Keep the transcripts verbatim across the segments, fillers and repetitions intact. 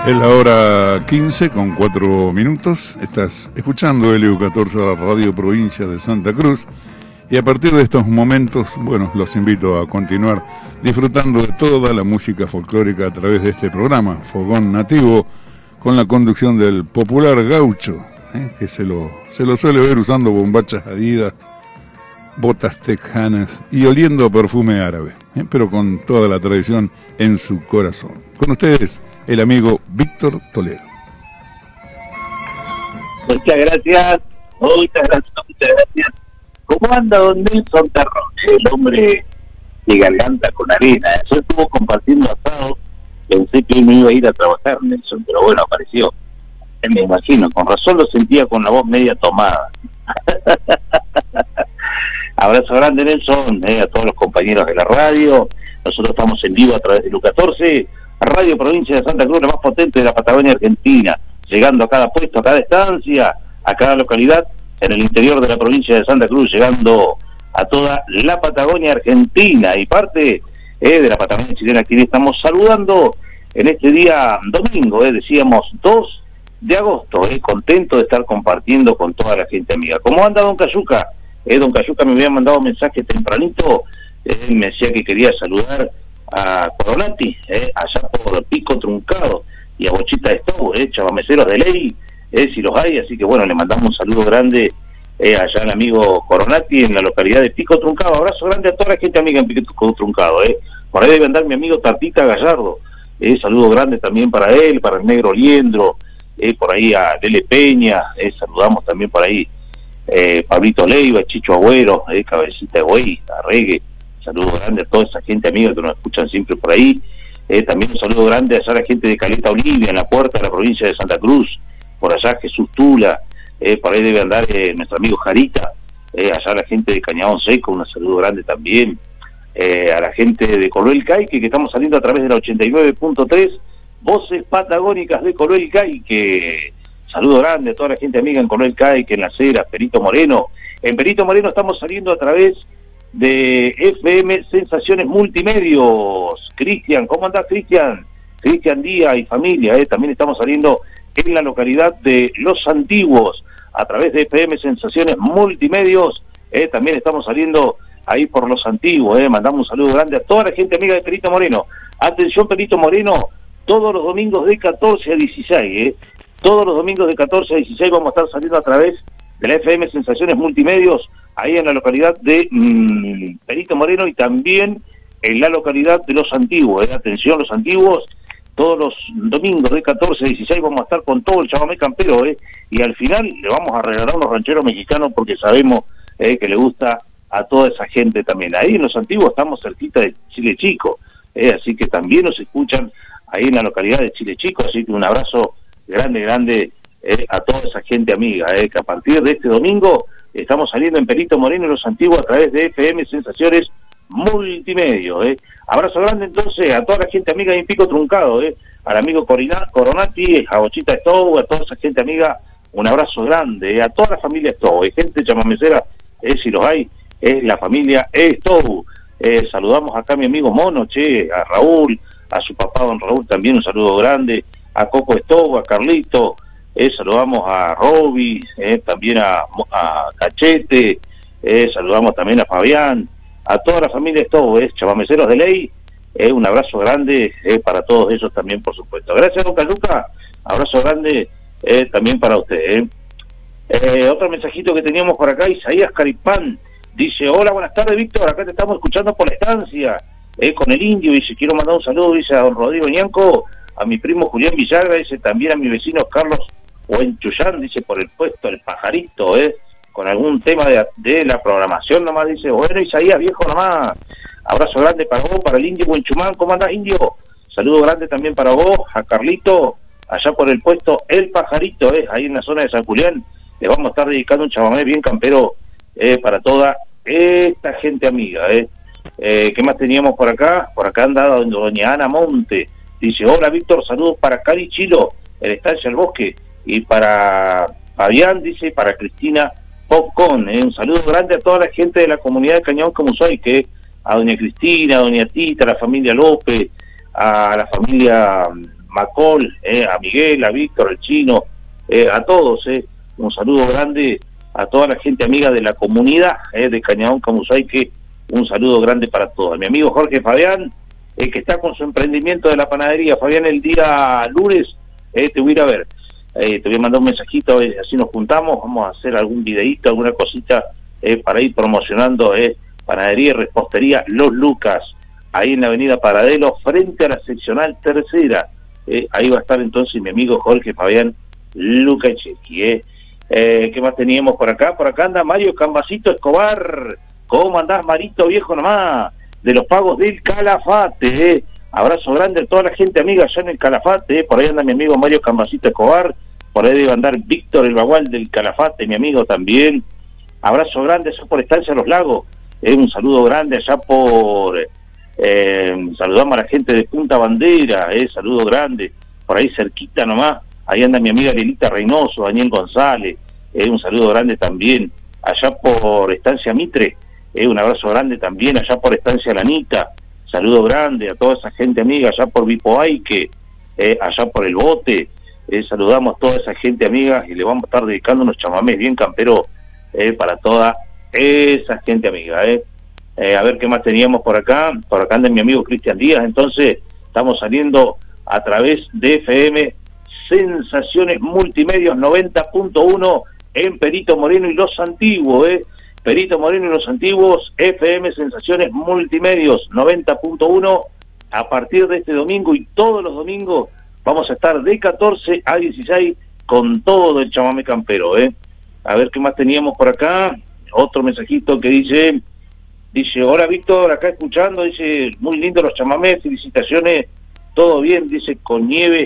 Es la hora quince con cuatro minutos. Estás escuchando L U catorce, la Radio Provincia de Santa Cruz. Y a partir de estos momentos, bueno, los invito a continuar disfrutando de toda la música folclórica a través de este programa, Fogón Nativo, con la conducción del popular gaucho, ¿eh? que se lo, se lo suele ver usando bombachas Adidas, botas tejanas y oliendo a perfume árabe, ¿eh? pero con toda la tradición en su corazón. Con ustedes, el amigo Víctor Toledo. Muchas gracias, muchas gracias, muchas gracias. ¿Cómo anda don Nelson Terrón? El hombre de garganta con arena. Yo estuvo compartiendo asado, pensé que él no iba a ir a trabajar, Nelson, pero bueno, apareció. Me imagino, con razón lo sentía con la voz media tomada. Abrazo grande, Nelson, eh, a todos los compañeros de la radio. Nosotros estamos en vivo a través de L U catorce, Radio Provincia de Santa Cruz, la más potente de la Patagonia Argentina, llegando a cada puesto, a cada estancia, a cada localidad en el interior de la provincia de Santa Cruz, llegando a toda la Patagonia Argentina y parte eh, de la Patagonia chilena, a quien estamos saludando en este día domingo, eh, decíamos dos de agosto, eh, contento de estar compartiendo con toda la gente amiga. ¿Cómo anda don Cayuca? Eh, don Cayuca me había mandado un mensaje tempranito, eh, me decía que quería saludar a Coronati, eh, allá por Pico Truncado, y a Bochita de Stow, eh, chavameceros de ley, eh, si los hay, así que bueno, le mandamos un saludo grande eh, allá al amigo Coronati en la localidad de Pico Truncado. Abrazo grande a toda la gente amiga en Pico Truncado, eh. Por ahí debe andar mi amigo Tartita Gallardo, eh, saludo grande también para él, para el negro Liendro, eh, por ahí a Lele Peña, eh, saludamos también por ahí eh, Pablito Leiva, Chicho Agüero, eh, Cabecita de Güey, Arregue. Saludo grande a toda esa gente amiga que nos escuchan siempre por ahí. Eh, también un saludo grande a la gente de Caleta Olivia, en la puerta de la provincia de Santa Cruz. Por allá Jesús Tula, eh, por ahí debe andar eh, nuestro amigo Jarita. Eh, allá la gente de Cañadón Seco, un saludo grande también. Eh, a la gente de Coloel Caique, que estamos saliendo a través de la ochenta y nueve punto tres, Voces Patagónicas de Coloel Caique. Saludo grande a toda la gente amiga en Coloel Caique, en Las Heras, Perito Moreno. En Perito Moreno estamos saliendo a través de F M Sensaciones Multimedios. Cristian, ¿cómo andás, Cristian? Cristian Díaz y familia, eh. también estamos saliendo en la localidad de Los Antiguos a través de F M Sensaciones Multimedios, eh. también estamos saliendo ahí por Los Antiguos, eh. mandamos un saludo grande a toda la gente amiga de Perito Moreno. Atención, Perito Moreno, todos los domingos de catorce a dieciséis, eh. todos los domingos de catorce a dieciséis vamos a estar saliendo a través de la F M Sensaciones Multimedios, ahí en la localidad de mmm, Perito Moreno y también en la localidad de Los Antiguos. Eh. Atención, Los Antiguos, todos los domingos de catorce a dieciséis vamos a estar con todo el chamamé campero, eh. y al final le vamos a regalar unos rancheros mexicanos porque sabemos eh, que le gusta a toda esa gente también. Ahí en Los Antiguos estamos cerquita de Chile Chico, eh. así que también nos escuchan ahí en la localidad de Chile Chico, así que un abrazo grande, grande eh, a toda esa gente amiga, eh, que a partir de este domingo estamos saliendo en Perito Moreno y Los Antiguos a través de F M Sensaciones Multimedios. Eh. Abrazo grande entonces a toda la gente amiga en Pico Truncado, eh. al amigo Corina, Coronati, a Bochita Stow, a toda esa gente amiga, un abrazo grande, eh. a toda la familia Stow, eh. gente chamamecera, eh, si los hay, es la familia Stow. Eh, saludamos acá a mi amigo Mono, che, a Raúl, a su papá don Raúl también un saludo grande, a Coco Stow, a Carlito. Eh, saludamos a Roby, eh, también a, a Cachete, eh, saludamos también a Fabián, a toda la familia Stow, eh, chavameceros de ley, eh, un abrazo grande eh, para todos ellos también, por supuesto. Gracias, don Caluca, abrazo grande eh, también para usted. Eh. Eh, otro mensajito que teníamos por acá, Isaías Caripán, dice, hola, buenas tardes, Víctor, acá te estamos escuchando por la estancia, eh, con el indio, dice, quiero mandar un saludo, dice, a don Rodrigo Ñanco, a mi primo Julián Villagra, dice, también a mi vecino Carlos o en Chuyán, dice, por el puesto El Pajarito, eh, con algún tema de, de la programación nomás, dice, bueno, Isaías, viejo nomás, abrazo grande para vos, para el indio Buenchumán, ¿cómo andás, indio? Saludo grande también para vos, a Carlito, allá por el puesto El Pajarito, eh, ahí en la zona de San Julián, le vamos a estar dedicando un chamamé bien campero, eh, para toda esta gente amiga, eh. eh, ¿qué más teníamos por acá? Por acá anda doña Ana Monte, dice, hola, Víctor, saludos para Cari Chilo, el Estancia del Bosque, y para Fabián, dice, para Cristina Popcon, eh, un saludo grande a toda la gente de la comunidad de Cañón Comusoy, que a doña Cristina, a doña Tita, a la familia López, a la familia Macol, eh, a Miguel, a Víctor, al Chino, eh, a todos, eh, un saludo grande a toda la gente amiga de la comunidad eh, de Cañadón Camusaique, un saludo grande para todos. Mi amigo Jorge Fabián, eh, que está con su emprendimiento de la panadería. Fabián, el día lunes eh, te voy a ir a ver, eh, te voy a mandar un mensajito, eh, así nos juntamos, vamos a hacer algún videíto, alguna cosita eh, para ir promocionando eh, panadería y repostería Los Lucas, ahí en la avenida Paradelo, frente a la seccional tercera. Eh, ahí va a estar entonces mi amigo Jorge Fabián Lucachequi. Eh. Eh, ¿Qué más teníamos por acá? Por acá anda Mario Cambacito Escobar. ¿Cómo andás, Marito, viejo nomás? De los pagos del Calafate. Eh. Abrazo grande a toda la gente amiga allá en el Calafate. Eh. Por ahí anda mi amigo Mario Cambacito Escobar. Por ahí debe andar Víctor el Bagual del Calafate, mi amigo también. Abrazo grande allá por Estancia Los Lagos. Eh. Un saludo grande allá por... Eh, saludamos a la gente de Punta Bandera, eh, saludo grande, por ahí cerquita nomás, ahí anda mi amiga Lelita Reynoso, Daniel González, eh, un saludo grande también, allá por Estancia Mitre, eh, un abrazo grande también, allá por Estancia Lanita, saludo grande a toda esa gente amiga, allá por Vipoaique, eh, allá por El Bote, eh, saludamos a toda esa gente amiga y le vamos a estar dedicando unos chamamés bien camperos eh, para toda esa gente amiga, eh. Eh, a ver qué más teníamos por acá. Por acá anda mi amigo Cristian Díaz. Entonces estamos saliendo a través de F M Sensaciones Multimedios noventa punto uno en Perito Moreno y Los Antiguos, eh. Perito Moreno y Los Antiguos, F M Sensaciones Multimedios noventa punto uno. A partir de este domingo y todos los domingos vamos a estar de catorce a dieciséis con todo el chamamé campero, eh. A ver qué más teníamos por acá. Otro mensajito que dice... Dice, hola Víctor, acá escuchando, dice, muy lindo los chamamés, felicitaciones, todo bien, dice, con nieve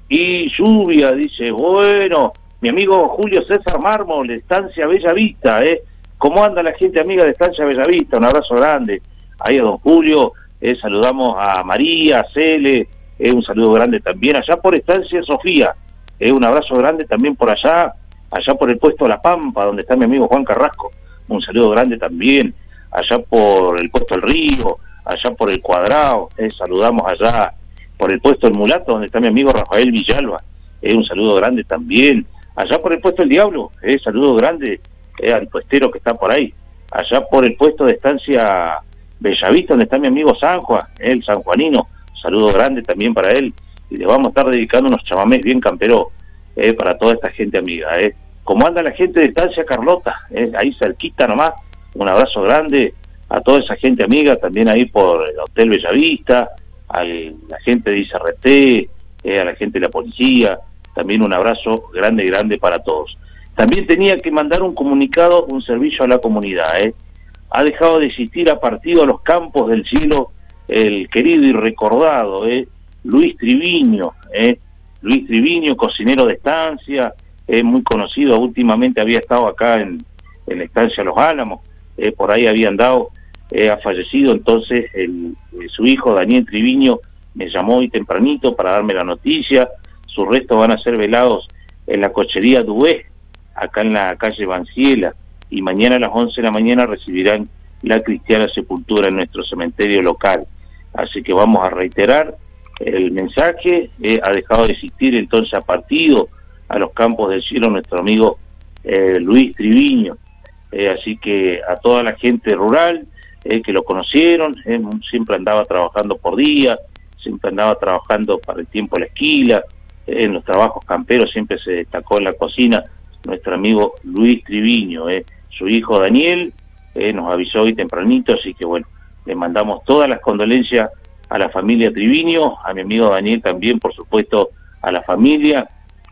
y lluvia, dice, bueno, mi amigo Julio César Mármol, de Estancia Bella Vista, ¿eh? ¿Cómo anda la gente amiga de Estancia Bella Vista? Un abrazo grande, ahí a don Julio, eh, saludamos a María, a Cele, eh, un saludo grande también, allá por Estancia Sofía, eh, un abrazo grande también por allá, allá por el puesto La Pampa, donde está mi amigo Juan Carrasco, un saludo grande también, allá por el puesto El Río, allá por el Cuadrado, eh, saludamos allá por el puesto El Mulato, donde está mi amigo Rafael Villalba, eh, un saludo grande también, allá por el puesto El Diablo, eh, saludo grande eh, al puestero que está por ahí, allá por el puesto de Estancia Bellavista, donde está mi amigo San Juan, eh, el sanjuanino, saludo grande también para él, y le vamos a estar dedicando unos chamamés bien camperos eh, para toda esta gente amiga. Eh. ¿Cómo anda la gente de Estancia Carlota? Eh, ahí cerquita nomás. Un abrazo grande a toda esa gente amiga, también ahí por el Hotel Bellavista, a la gente de I C R T, eh, a la gente de la policía, también un abrazo grande, grande para todos. También tenía que mandar un comunicado, un servicio a la comunidad. Eh. Ha dejado de existir a partido a los campos del cielo el querido y recordado eh, Luis Triviño, eh. Luis Triviño, cocinero de Estancia, eh, muy conocido, últimamente había estado acá en, en la Estancia Los Álamos. Eh, por ahí había andado, eh, ha fallecido, entonces el, eh, su hijo Daniel Triviño me llamó hoy tempranito para darme la noticia. Sus restos van a ser velados en la cochería Dué, acá en la calle Banciela, y mañana a las once de la mañana recibirán la cristiana sepultura en nuestro cementerio local. Así que vamos a reiterar el mensaje, eh, ha dejado de existir entonces a partido a los campos del cielo nuestro amigo eh, Luis Triviño. Eh, así que a toda la gente rural eh, que lo conocieron, eh, siempre andaba trabajando por día, siempre andaba trabajando para el tiempo de la esquila, eh, en los trabajos camperos siempre se destacó en la cocina nuestro amigo Luis Triviño, eh, su hijo Daniel eh, nos avisó hoy tempranito, así que bueno, le mandamos todas las condolencias a la familia Triviño, a mi amigo Daniel también, por supuesto, a la familia,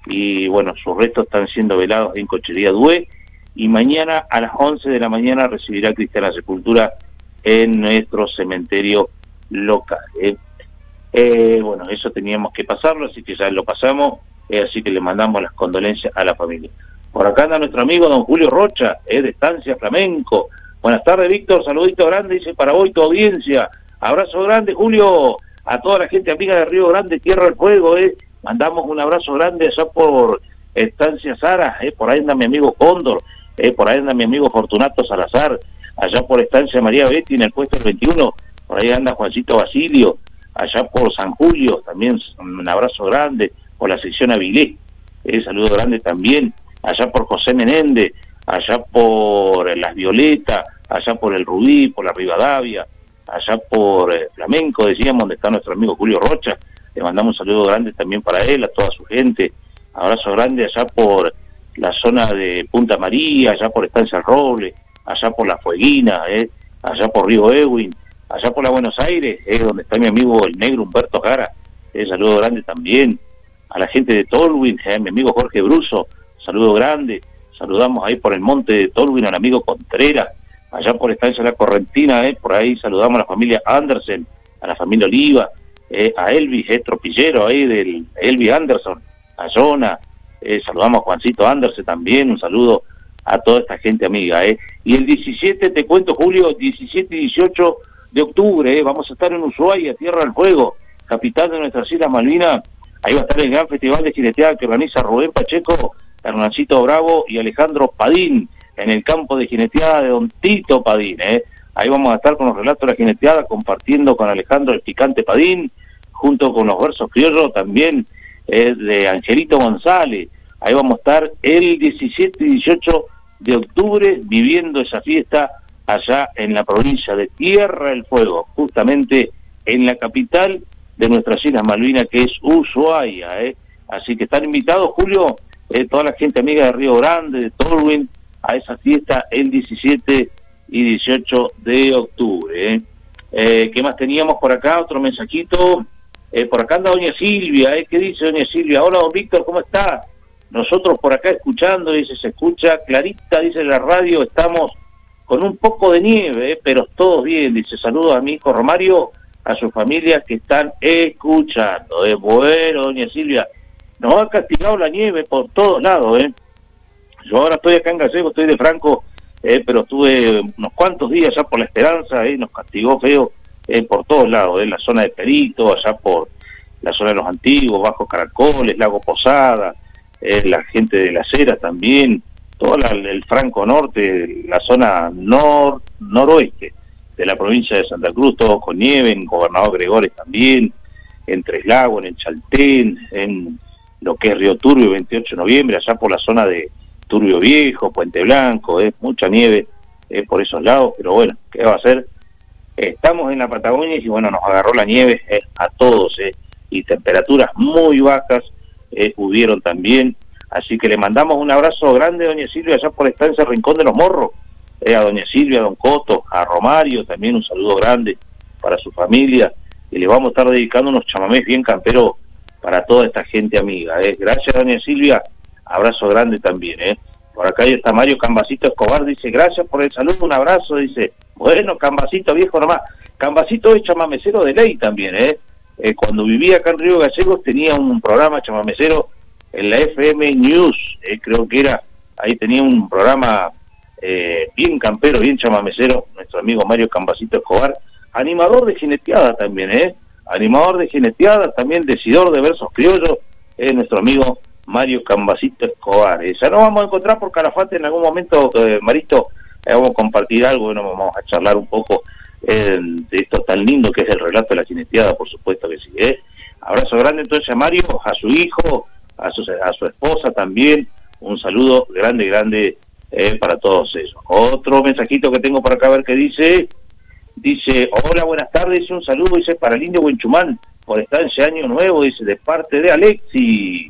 y bueno, sus restos están siendo velados en Cochería Dué, y mañana a las once de la mañana recibirá cristiana sepultura en nuestro cementerio local. ¿eh? Eh, bueno, eso teníamos que pasarlo, así que ya lo pasamos, eh, así que le mandamos las condolencias a la familia. Por acá anda nuestro amigo don Julio Rocha, eh, de Estancia Flamenco. Buenas tardes, Víctor, saludito grande, dice para hoy tu audiencia. Abrazo grande, Julio, a toda la gente amiga de Río Grande, Tierra del Fuego, eh. Mandamos un abrazo grande allá por Estancia Sara, eh, por ahí anda mi amigo Cóndor, eh, por ahí anda mi amigo Fortunato Salazar, allá por Estancia María Betty en el puesto veintiuno, por ahí anda Juancito Basilio, allá por San Julio, también un abrazo grande, por la sección Avilés, eh, saludo grande también, allá por José Menéndez, allá por Las Violetas, allá por el Rubí, por la Rivadavia, allá por eh, Flamenco, decíamos, donde está nuestro amigo Julio Rocha, le mandamos un saludo grande también para él, a toda su gente, abrazo grande allá por la zona de Punta María, allá por Estancia Roble, allá por La Fueguina, eh, allá por Río Ewin, allá por la Buenos Aires, eh, donde está mi amigo el negro Humberto Jara, eh, saludo grande también, a la gente de Tolwyn, eh, mi amigo Jorge Bruso, saludo grande, saludamos ahí por el monte de Tolwyn al amigo Contreras, allá por Estancia La Correntina, eh, por ahí saludamos a la familia Andersen, a la familia Oliva, eh, a Elvis, eh, tropillero ahí del Elvis Anderson, a Jonah, eh, saludamos a Juancito Andersen también, un saludo a toda esta gente amiga, eh. Y el diecisiete, te cuento, Julio, diecisiete y dieciocho de octubre, eh, vamos a estar en Ushuaia, Tierra del Fuego, capital de nuestras Islas Malvinas. Ahí va a estar el gran festival de jineteada que organiza Rubén Pacheco, Hernancito Bravo y Alejandro Padín, en el campo de jineteada de Don Tito Padín, eh. Ahí vamos a estar con los relatos de la jineteada, compartiendo con Alejandro el Picante Padín, junto con los versos criollos también eh, de Angelito González. Ahí vamos a estar el diecisiete y dieciocho de octubre viviendo esa fiesta allá en la provincia de Tierra del Fuego, justamente en la capital de nuestras Islas Malvinas, que es Ushuaia, ¿eh? Así que están invitados, Julio, eh, toda la gente amiga de Río Grande, de Tolwyn, a esa fiesta el diecisiete y dieciocho de octubre. ¿eh? Eh, ¿Qué más teníamos por acá? Otro mensajito. Eh, por acá anda doña Silvia, ¿eh? ¿Qué dice doña Silvia? Hola, don Víctor, ¿cómo está? Nosotros por acá escuchando, dice, se escucha clarita, dice la radio, estamos con un poco de nieve, ¿eh? Pero todos bien, dice, saludos a mi hijo Romario, a su familia que están escuchando. ¿eh? Bueno, doña Silvia, nos ha castigado la nieve por todos lados, ¿eh? Yo ahora estoy acá en Gallego, estoy de Franco, eh, pero estuve unos cuantos días ya por La Esperanza, ¿eh? Nos castigó feo eh, por todos lados, en ¿eh? La zona de Perito, allá por la zona de los Antiguos, Bajo Caracoles, Lago Posada, eh, la gente de Las Heras también, todo la, el Franco Norte, la zona nor, noroeste de la provincia de Santa Cruz, todo con nieve, en Gobernador Gregores también, en Tres Lagos, en el Chaltén, en lo que es Río Turbio, veintiocho de noviembre, allá por la zona de Turbio Viejo, Puente Blanco, eh, mucha nieve eh, por esos lados, pero bueno, ¿qué va a hacer? Eh, estamos en la Patagonia y bueno, nos agarró la nieve eh, a todos, eh, y temperaturas muy bajas eh, hubieron también, así que le mandamos un abrazo grande a doña Silvia allá por Estancia Rincón de los Morros, eh, a doña Silvia, a don Coto, a Romario, también un saludo grande para su familia, y le vamos a estar dedicando unos chamamés bien camperos para toda esta gente amiga. Eh. Gracias, doña Silvia, abrazo grande también. Eh. Por acá está Mario Cambacito Escobar, dice, gracias por el saludo, un abrazo, dice, bueno, Cambacito viejo nomás, Cambacito es chamamecero de ley también, eh. Eh, cuando vivía acá en Río Gallegos tenía un programa chamamecero en la F M News, eh, creo que era, ahí tenía un programa eh, bien campero, bien chamamecero, nuestro amigo Mario Cambacito Escobar, animador de jineteada también, eh. animador de jineteada, también decidor de versos criollos, es eh, nuestro amigo Mario Cambacito Escobar. Eh. Ya nos vamos a encontrar por Calafate en algún momento, eh, Marito, eh, vamos a compartir algo, bueno, vamos a charlar un poco eh, de esto tan lindo que es el relato de la jineteada, por supuesto que sí. Eh. Abrazo grande entonces a Mario, a su hijo, a su, a su esposa también, un saludo grande, grande eh, para todos ellos. Otro mensajito que tengo por acá, a ver qué dice... Dice, hola, buenas tardes, dice, un saludo, dice, para el Indio Huenchumán, por estar en ese año nuevo, dice, de parte de Alexi.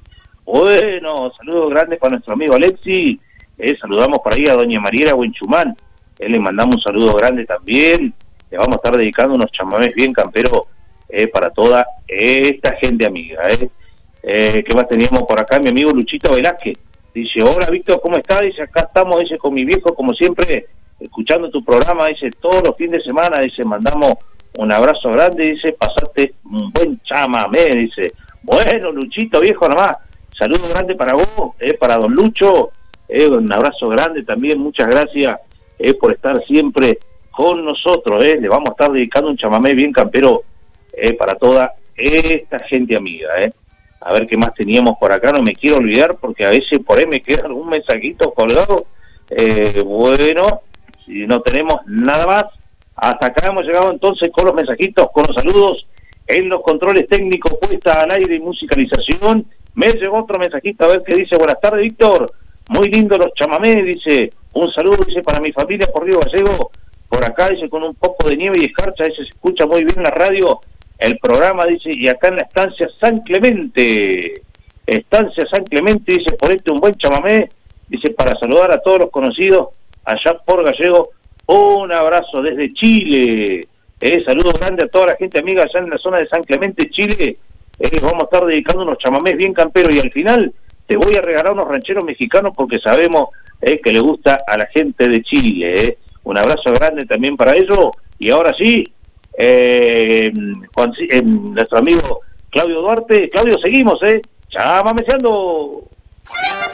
Bueno, saludo grande para nuestro amigo Alexi, eh, saludamos por ahí a doña Mariela Huenchumán, eh, le mandamos un saludo grande también, le vamos a estar dedicando unos chamamés bien camperos eh, para toda esta gente amiga. Eh. Eh, ¿Qué más teníamos por acá? Mi amigo Luchito Velázquez, dice, hola Víctor, ¿cómo estás? Dice, acá estamos, dice, con mi viejo, como siempre, escuchando tu programa, dice, todos los fines de semana, dice, mandamos un abrazo grande, dice, pasaste un buen chamamé, dice, bueno, Luchito, viejo nomás, saludo grande para vos, eh, para don Lucho, eh, un abrazo grande también, muchas gracias eh, por estar siempre con nosotros, eh, le vamos a estar dedicando un chamamé bien campero eh, para toda esta gente amiga, eh. A ver qué más teníamos por acá, no me quiero olvidar, porque a veces por ahí me queda algún mensajito colgado, eh, bueno... Si no tenemos nada más, hasta acá hemos llegado entonces con los mensajitos, con los saludos en los controles técnicos, puesta al aire y musicalización. Me llegó otro mensajito, a ver qué dice. Buenas tardes, Víctor. Muy lindo los chamamés, dice. Un saludo, dice, para mi familia por Río Gallego. Por acá, dice, con un poco de nieve y escarcha, dice, se escucha muy bien la radio, el programa, dice, y acá en la estancia San Clemente. Estancia San Clemente, dice, por este un buen chamamé, dice, para saludar a todos los conocidos allá por Gallego. Un abrazo desde Chile. Eh, saludos grandes a toda la gente amiga allá en la zona de San Clemente, Chile. Eh, vamos a estar dedicando unos chamamés bien camperos y al final te voy a regalar unos rancheros mexicanos porque sabemos eh, que le gusta a la gente de Chile. Eh. Un abrazo grande también para ellos. Y ahora sí, eh, con, eh, nuestro amigo Claudio Duarte. Claudio, seguimos, ¿eh? Chamameseando.